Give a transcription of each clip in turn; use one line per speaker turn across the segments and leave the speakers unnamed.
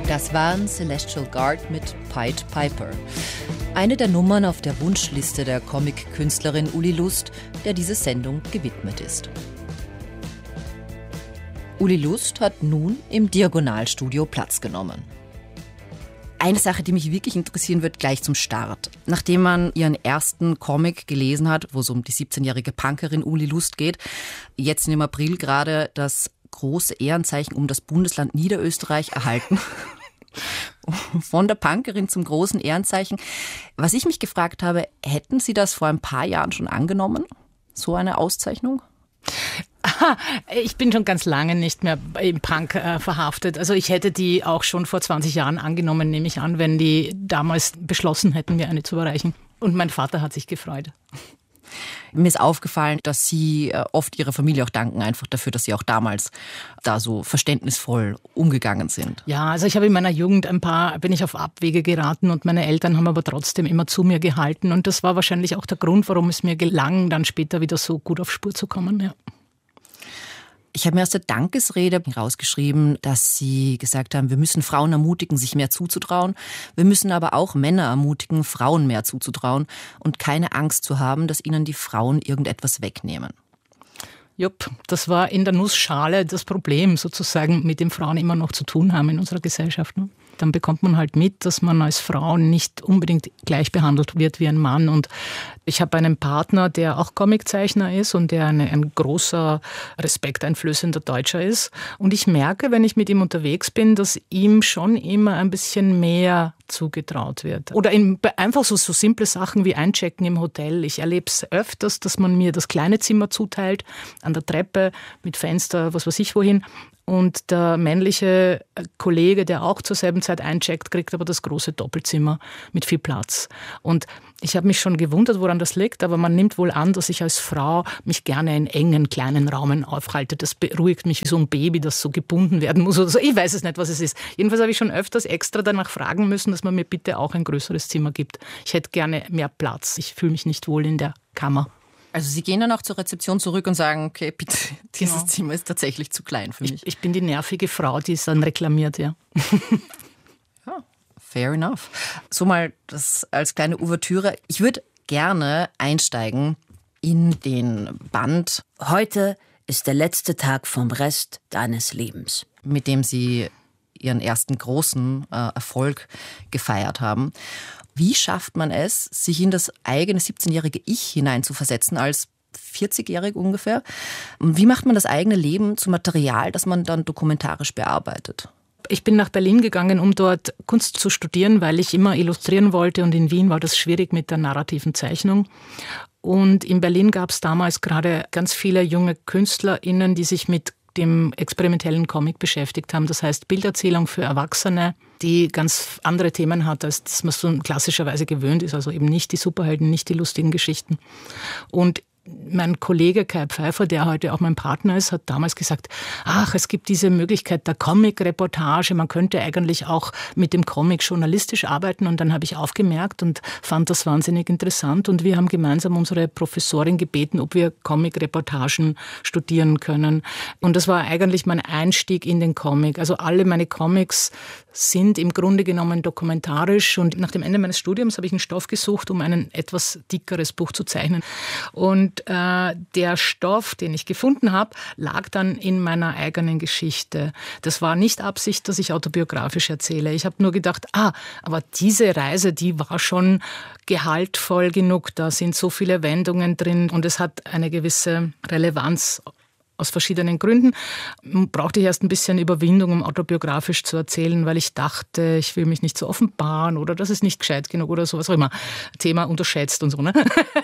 Das waren Celestial Guard mit Pied Piper. Eine der Nummern auf der Wunschliste der Comic-Künstlerin Uli Lust, der diese Sendung gewidmet ist. Uli Lust hat nun im Diagonalstudio Platz genommen. Eine Sache, die mich wirklich interessieren wird, gleich zum Start. Nachdem man ihren ersten Comic gelesen hat, wo es um die 17-jährige Punkerin Uli Lust geht, jetzt im April gerade das große Ehrenzeichen um das Bundesland Niederösterreich erhalten. Von der Punkerin zum großen Ehrenzeichen. Was ich mich gefragt habe, hätten Sie das vor ein paar Jahren schon angenommen? So eine Auszeichnung?
Ich bin schon ganz lange nicht mehr im Punk verhaftet. Also ich hätte die auch schon vor 20 Jahren angenommen, nehme ich an, wenn die damals beschlossen hätten, mir eine zu überreichen. Und mein Vater hat sich gefreut.
Mir ist aufgefallen, dass Sie oft Ihrer Familie auch danken, einfach dafür, dass Sie auch damals da so verständnisvoll umgegangen sind.
Ja, also ich habe in meiner Jugend bin ich auf Abwege geraten und meine Eltern haben aber trotzdem immer zu mir gehalten. Und das war wahrscheinlich auch der Grund, warum es mir gelang, dann später wieder so gut auf Spur zu kommen, ja.
Ich habe mir aus der Dankesrede herausgeschrieben, dass Sie gesagt haben, wir müssen Frauen ermutigen, sich mehr zuzutrauen. Wir müssen aber auch Männer ermutigen, Frauen mehr zuzutrauen und keine Angst zu haben, dass ihnen die Frauen irgendetwas wegnehmen.
Jupp, das war in der Nussschale das Problem sozusagen, mit dem Frauen immer noch zu tun haben in unserer Gesellschaft. Ne? Dann bekommt man halt mit, dass man als Frau nicht unbedingt gleich behandelt wird wie ein Mann. Und ich habe einen Partner, der auch Comiczeichner ist und der ein großer, respekteinflößender Deutscher ist. Und ich merke, wenn ich mit ihm unterwegs bin, dass ihm schon immer ein bisschen mehr zugetraut wird. Oder einfach so simple Sachen wie Einchecken im Hotel. Ich erlebe es öfters, dass man mir das kleine Zimmer zuteilt, an der Treppe, mit Fenster, was weiß ich wohin. Und der männliche Kollege, der auch zur selben Zeit eincheckt, kriegt aber das große Doppelzimmer mit viel Platz. Und ich habe mich schon gewundert, woran das liegt, aber man nimmt wohl an, dass ich als Frau mich gerne in engen, kleinen Räumen aufhalte. Das beruhigt mich wie so ein Baby, das so gebunden werden muss oder so. Ich weiß es nicht, was es ist. Jedenfalls habe ich schon öfters extra danach fragen müssen, dass man mir bitte auch ein größeres Zimmer gibt. Ich hätte gerne mehr Platz. Ich fühle mich nicht wohl in der Kammer.
Also Sie gehen dann auch zur Rezeption zurück und sagen, okay, bitte, dieses Zimmer ist tatsächlich zu klein für mich.
Ich bin die nervige Frau, die es dann reklamiert, ja.
Ja, fair enough. So mal das als kleine Ouvertüre. Ich würde gerne einsteigen in den Band.
Heute ist der letzte Tag vom Rest deines Lebens.
Mit dem Sie Ihren ersten großen Erfolg gefeiert haben. Wie schafft man es, sich in das eigene 17-jährige Ich hineinzuversetzen, als 40-jährig ungefähr? Wie macht man das eigene Leben zu Material, das man dann dokumentarisch bearbeitet?
Ich bin nach Berlin gegangen, um dort Kunst zu studieren, weil ich immer illustrieren wollte. Und in Wien war das schwierig mit der narrativen Zeichnung. Und in Berlin gab es damals gerade ganz viele junge KünstlerInnen, die sich mit dem experimentellen Comic beschäftigt haben. Das heißt Bilderzählung für Erwachsene, die ganz andere Themen hat, als das man so klassischerweise gewöhnt ist. Also eben nicht die Superhelden, nicht die lustigen Geschichten. Und mein Kollege Kai Pfeiffer, der heute auch mein Partner ist, hat damals gesagt, es gibt diese Möglichkeit der Comic-Reportage, man könnte eigentlich auch mit dem Comic journalistisch arbeiten. Und dann habe ich aufgemerkt und fand das wahnsinnig interessant. Und wir haben gemeinsam unsere Professorin gebeten, ob wir Comic-Reportagen studieren können. Und das war eigentlich mein Einstieg in den Comic. Also alle meine Comics sind im Grunde genommen dokumentarisch. Und nach dem Ende meines Studiums habe ich einen Stoff gesucht, um ein etwas dickeres Buch zu zeichnen. Und der Stoff, den ich gefunden habe, lag dann in meiner eigenen Geschichte. Das war nicht Absicht, dass ich autobiografisch erzähle. Ich habe nur gedacht, aber diese Reise, die war schon gehaltvoll genug. Da sind so viele Wendungen drin und es hat eine gewisse Relevanz. Aus verschiedenen Gründen brauchte ich erst ein bisschen Überwindung, um autobiografisch zu erzählen, weil ich dachte, ich will mich nicht so offenbaren oder das ist nicht gescheit genug oder sowas auch immer. Thema unterschätzt und so. Ne?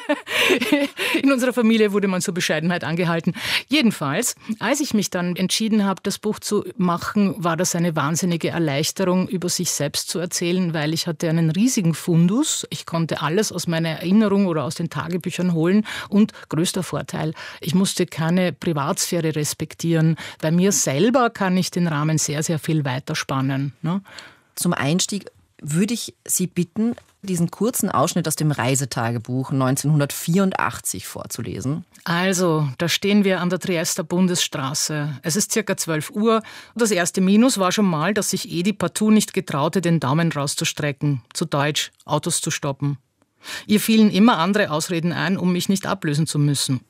In unserer Familie wurde man zur Bescheidenheit angehalten. Jedenfalls, als ich mich dann entschieden habe, das Buch zu machen, war das eine wahnsinnige Erleichterung, über sich selbst zu erzählen, weil ich hatte einen riesigen Fundus. Ich konnte alles aus meiner Erinnerung oder aus den Tagebüchern holen und größter Vorteil, ich musste keine Privatsphäre respektieren. Bei mir selber kann ich den Rahmen sehr, sehr viel weiter spannen. Ne?
Zum Einstieg würde ich Sie bitten, diesen kurzen Ausschnitt aus dem Reisetagebuch 1984 vorzulesen.
Also, da stehen wir an der Triester Bundesstraße. Es ist circa 12 Uhr. Das erste Minus war schon mal, dass sich Edi partout nicht getraute, den Daumen rauszustrecken. Zu Deutsch, Autos zu stoppen. Ihr fielen immer andere Ausreden ein, um mich nicht ablösen zu müssen.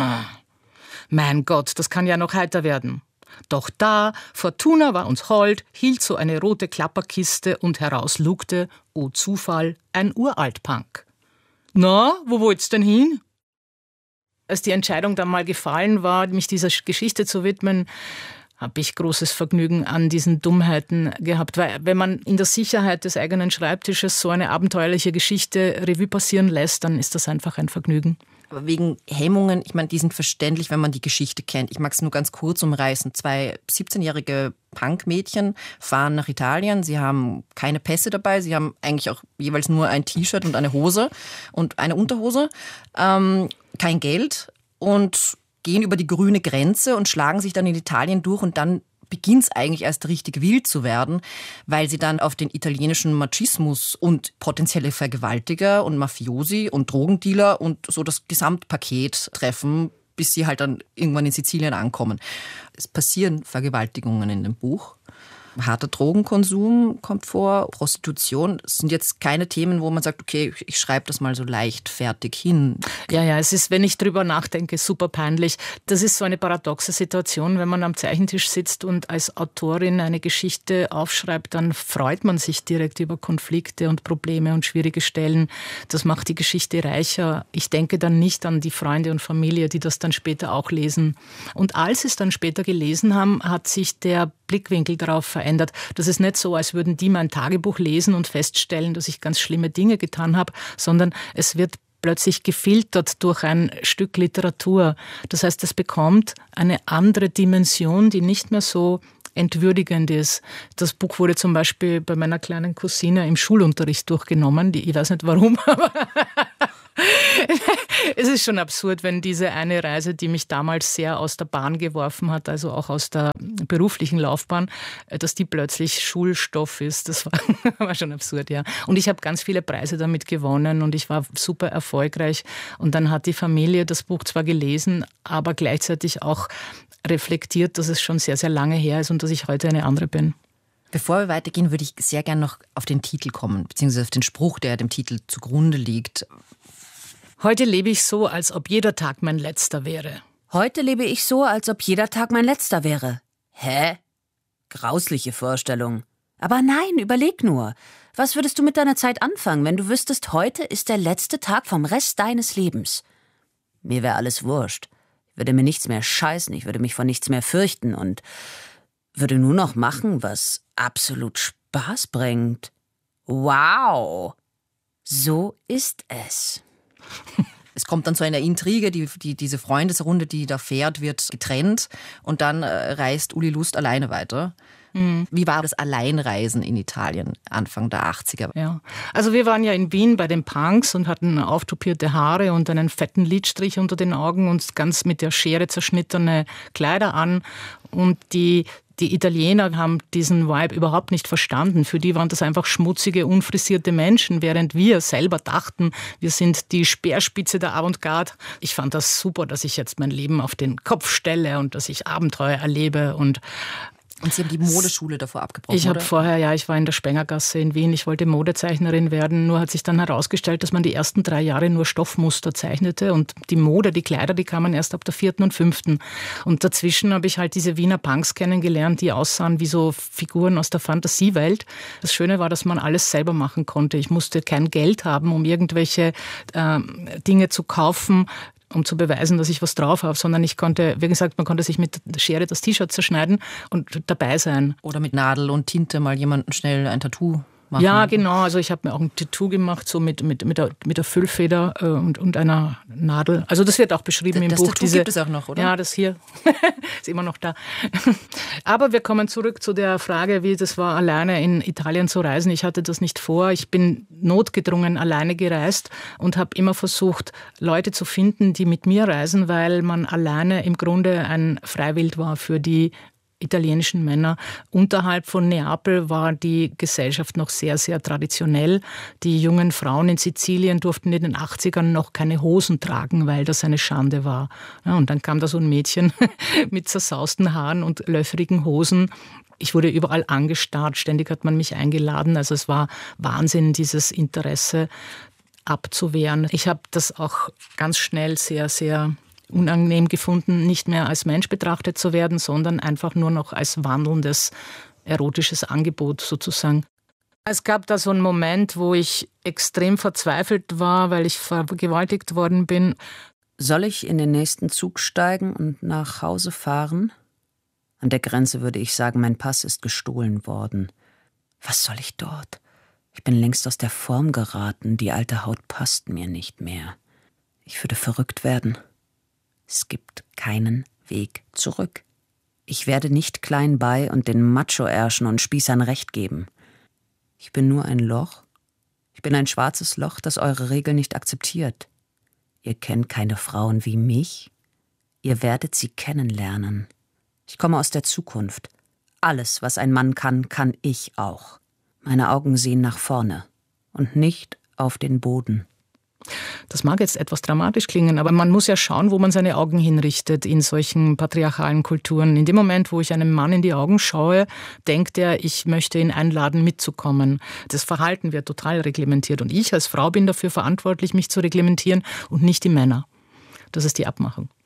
Mein Gott, das kann ja noch heiter werden. Doch da, Fortuna war uns hold, hielt so eine rote Klapperkiste und heraus lugte, oh Zufall, ein Uraltpunk. Na, wo wollt's denn hin? Als die Entscheidung dann mal gefallen war, mich dieser Geschichte zu widmen, habe ich großes Vergnügen an diesen Dummheiten gehabt. Weil wenn man in der Sicherheit des eigenen Schreibtisches so eine abenteuerliche Geschichte Revue passieren lässt, dann ist das einfach ein Vergnügen.
Aber wegen Hemmungen, ich meine, die sind verständlich, wenn man die Geschichte kennt. Ich mag es nur ganz kurz umreißen. 2 17-jährige Punkmädchen fahren nach Italien. Sie haben keine Pässe dabei. Sie haben eigentlich auch jeweils nur ein T-Shirt und eine Hose und eine Unterhose. Kein Geld und gehen über die grüne Grenze und schlagen sich dann in Italien durch und dann beginnt es eigentlich erst richtig wild zu werden, weil sie dann auf den italienischen Machismus und potenzielle Vergewaltiger und Mafiosi und Drogendealer und so das Gesamtpaket treffen, bis sie halt dann irgendwann in Sizilien ankommen. Es passieren Vergewaltigungen in dem Buch. Harter Drogenkonsum kommt vor, Prostitution. Das sind jetzt keine Themen, wo man sagt, okay, ich schreibe das mal so leichtfertig hin.
Ja, es ist, wenn ich drüber nachdenke, super peinlich. Das ist so eine paradoxe Situation, wenn man am Zeichentisch sitzt und als Autorin eine Geschichte aufschreibt, dann freut man sich direkt über Konflikte und Probleme und schwierige Stellen. Das macht die Geschichte reicher. Ich denke dann nicht an die Freunde und Familie, die das dann später auch lesen. Und als sie es dann später gelesen haben, hat sich der Blickwinkel darauf verändert. Das ist nicht so, als würden die mein Tagebuch lesen und feststellen, dass ich ganz schlimme Dinge getan habe, sondern es wird plötzlich gefiltert durch ein Stück Literatur. Das heißt, es bekommt eine andere Dimension, die nicht mehr so entwürdigend ist. Das Buch wurde zum Beispiel bei meiner kleinen Cousine im Schulunterricht durchgenommen. Ich weiß nicht warum, aber es ist schon absurd, wenn diese eine Reise, die mich damals sehr aus der Bahn geworfen hat, also auch aus der beruflichen Laufbahn, dass die plötzlich Schulstoff ist. Das war schon absurd, ja. Und ich habe ganz viele Preise damit gewonnen und ich war super erfolgreich. Und dann hat die Familie das Buch zwar gelesen, aber gleichzeitig auch reflektiert, dass es schon sehr, sehr lange her ist und dass ich heute eine andere bin.
Bevor wir weitergehen, würde ich sehr gerne noch auf den Titel kommen, beziehungsweise auf den Spruch, der dem Titel zugrunde liegt.
Heute lebe ich so, als ob jeder Tag mein letzter wäre.
Heute lebe ich so, als ob jeder Tag mein letzter wäre. Hä? Grausliche Vorstellung. Aber nein, überleg nur. Was würdest du mit deiner Zeit anfangen, wenn du wüsstest, heute ist der letzte Tag vom Rest deines Lebens? Mir wäre alles wurscht. Ich würde mir nichts mehr scheißen, ich würde mich vor nichts mehr fürchten und würde nur noch machen, was absolut Spaß bringt. Wow! So ist es.
Es kommt dann zu einer Intrige, diese Freundesrunde, die da fährt, wird getrennt und dann reist Uli Lust alleine weiter. Mhm. Wie war das Alleinreisen in Italien Anfang der 80er?
Ja, also wir waren ja in Wien bei den Punks und hatten auftopierte Haare und einen fetten Lidstrich unter den Augen und ganz mit der Schere zerschnittene Kleider an und die Italiener haben diesen Vibe überhaupt nicht verstanden. Für die waren das einfach schmutzige, unfrisierte Menschen, während wir selber dachten, wir sind die Speerspitze der Avantgarde. Ich fand das super, dass ich jetzt mein Leben auf den Kopf stelle und dass ich Abenteuer erlebe und
Sie haben die Modeschule davor abgebrochen,
Ich war in der Spengergasse in Wien, ich wollte Modezeichnerin werden, nur hat sich dann herausgestellt, dass man die ersten 3 Jahre nur Stoffmuster zeichnete und die Mode, die Kleider, die kamen erst ab der 4. und 5. Und dazwischen habe ich halt diese Wiener Punks kennengelernt, die aussahen wie so Figuren aus der Fantasiewelt. Das Schöne war, dass man alles selber machen konnte. Ich musste kein Geld haben, um irgendwelche Dinge zu kaufen, um zu beweisen, dass ich was drauf habe, sondern ich konnte, wie gesagt, man konnte sich mit der Schere das T-Shirt zerschneiden und dabei sein.
Oder mit Nadel und Tinte mal jemanden schnell ein Tattoo machen.
Ja, genau. Also ich habe mir auch ein Tattoo gemacht, so mit der Füllfeder und einer Nadel. Also das wird auch beschrieben im Buch.
Das Tattoo gibt es auch noch, oder?
Ja, das hier ist immer noch da. Aber wir kommen zurück zu der Frage, wie das war, alleine in Italien zu reisen. Ich hatte das nicht vor. Ich bin notgedrungen alleine gereist und habe immer versucht, Leute zu finden, die mit mir reisen, weil man alleine im Grunde ein Freiwild war für die italienischen Männer. Unterhalb von Neapel war die Gesellschaft noch sehr, sehr traditionell. Die jungen Frauen in Sizilien durften in den 80ern noch keine Hosen tragen, weil das eine Schande war. Ja, und dann kam da so ein Mädchen mit zersausten Haaren und löchrigen Hosen. Ich wurde überall angestarrt, ständig hat man mich eingeladen. Also es war Wahnsinn, dieses Interesse abzuwehren. Ich habe das auch ganz schnell sehr, sehr unangenehm gefunden, nicht mehr als Mensch betrachtet zu werden, sondern einfach nur noch als wandelndes erotisches Angebot sozusagen. Es gab da so einen Moment, wo ich extrem verzweifelt war, weil ich vergewaltigt worden bin.
Soll ich in den nächsten Zug steigen und nach Hause fahren? An der Grenze würde ich sagen, mein Pass ist gestohlen worden. Was soll ich dort? Ich bin längst aus der Form geraten, die alte Haut passt mir nicht mehr. Ich würde verrückt werden. Es gibt keinen Weg zurück. Ich werde nicht klein bei und den Macho-Ärschen und Spießern Recht geben. Ich bin nur ein Loch. Ich bin ein schwarzes Loch, das eure Regeln nicht akzeptiert. Ihr kennt keine Frauen wie mich. Ihr werdet sie kennenlernen. Ich komme aus der Zukunft. Alles, was ein Mann kann, kann ich auch. Meine Augen sehen nach vorne und nicht auf den Boden.
Das mag jetzt etwas dramatisch klingen, aber man muss ja schauen, wo man seine Augen hinrichtet in solchen patriarchalen Kulturen. In dem Moment, wo ich einem Mann in die Augen schaue, denkt er, ich möchte ihn einladen, mitzukommen. Das Verhalten wird total reglementiert und ich als Frau bin dafür verantwortlich, mich zu reglementieren und nicht die Männer. Das ist die Abmachung.